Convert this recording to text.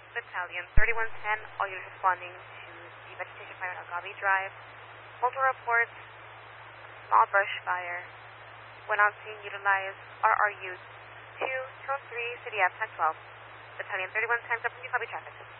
Battalion 3110, all units responding to the vegetation fire on Agabi Drive. Multiple reports, small brush fire. When on scene, utilize RRU 2, Tone 3, City F 1012. Battalion 3110, 7 copy traffic.